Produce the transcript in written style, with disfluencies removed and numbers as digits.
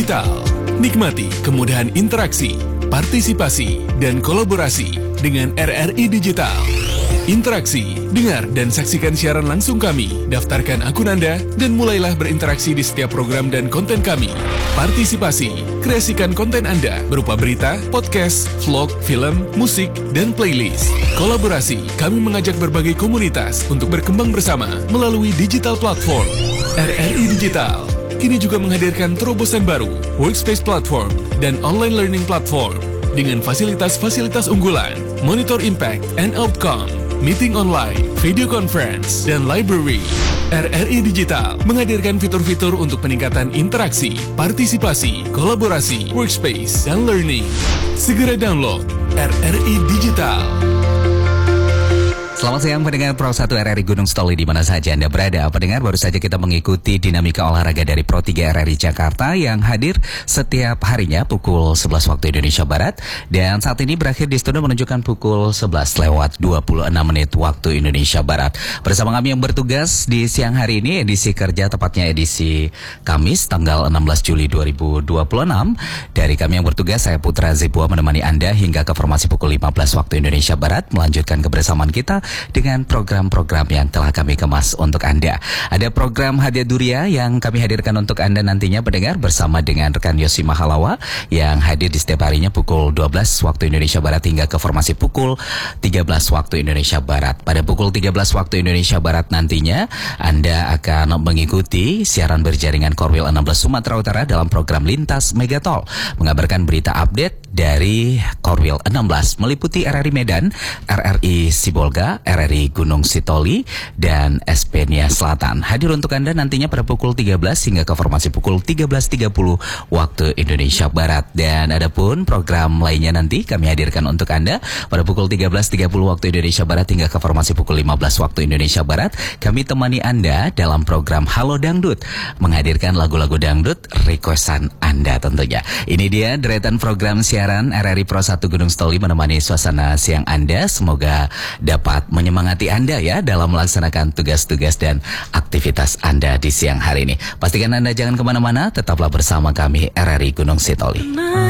Digital. Nikmati kemudahan interaksi, partisipasi, dan kolaborasi dengan RRI Digital. Interaksi, dengar dan saksikan siaran langsung kami, daftarkan akun Anda, dan mulailah berinteraksi di setiap program dan konten kami. Partisipasi, kreasikan konten Anda berupa berita, podcast, vlog, film, musik, dan playlist. Kolaborasi, kami mengajak berbagai komunitas untuk berkembang bersama melalui digital platform. RRI Digital kini juga menghadirkan terobosan baru, workspace platform, dan online learning platform dengan fasilitas-fasilitas unggulan, monitor impact and outcome, meeting online, video conference, dan library. RRI Digital menghadirkan fitur-fitur untuk peningkatan interaksi, partisipasi, kolaborasi, workspace, dan learning. Segera download RRI Digital. Selamat siang pendengar Pro 1 RRI Gunung Sitoli di mana saja Anda berada. Pendengar, baru saja kita mengikuti dinamika olahraga dari Pro 3 RRI Jakarta yang hadir setiap harinya pukul 11 waktu Indonesia Barat. Dan saat ini berakhir di studio menunjukkan pukul 11 lewat 26 menit waktu Indonesia Barat. Bersama kami yang bertugas di siang hari ini, edisi kerja tepatnya edisi Kamis tanggal 16 Juli 2026. Dari kami yang bertugas, saya Putra Zebua menemani Anda hingga ke formasi pukul 15 waktu Indonesia Barat, melanjutkan kebersamaan kita dengan program-program yang telah kami kemas untuk Anda. Ada program Hadiah Duria yang kami hadirkan untuk Anda nantinya pendengar bersama dengan rekan Yosi Mahalawa yang hadir di setiap harinya pukul 12 waktu Indonesia Barat hingga ke formasi pukul 13 waktu Indonesia Barat. Pada pukul 13 waktu Indonesia Barat nantinya Anda akan mengikuti siaran berjaringan Korwil 16 Sumatera Utara dalam program Lintas Megatol, mengabarkan berita update dari Korwil 16 meliputi RRI Medan, RRI Sibolga, RRI Gunung Sitoli, dan SP Nia Selatan. Hadir untuk Anda nantinya pada pukul 13 hingga ke formasi pukul 13.30 waktu Indonesia Barat. Dan adapun program lainnya nanti kami hadirkan untuk Anda pada pukul 13.30 waktu Indonesia Barat hingga ke formasi pukul 15 waktu Indonesia Barat. Kami temani Anda dalam program Halo Dangdut, menghadirkan lagu-lagu dangdut requestan Anda tentunya. Ini dia deretan program siaran RRI Pro 1 Gunung Sitoli menemani suasana siang Anda. Semoga dapat menyemangati Anda ya dalam melaksanakan tugas-tugas dan aktivitas Anda di siang hari ini. Pastikan Anda jangan kemana-mana, tetaplah bersama kami RRI Gunung Sitoli.